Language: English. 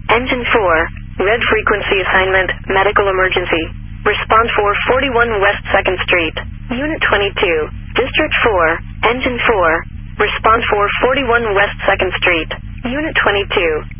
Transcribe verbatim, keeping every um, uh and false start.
Engine four, red frequency assignment, medical emergency. Respond for forty-one West second Street. Unit twenty-two, District four, Engine four. Respond for forty-one West second Street. Unit twenty-two.